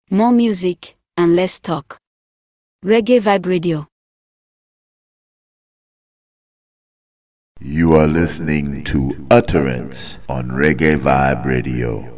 More music and less talk. Reggae Vibe Radio. You are listening to Utterance on Reggae Vibe Radio.